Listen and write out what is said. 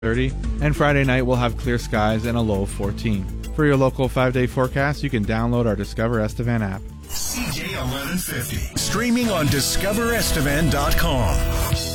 30, and Friday night we'll have clear skies and a low of 14. For your local 5-day forecast, you can download our Discover Estevan app. CJ 1150. Streaming on DiscoverEstevan.com.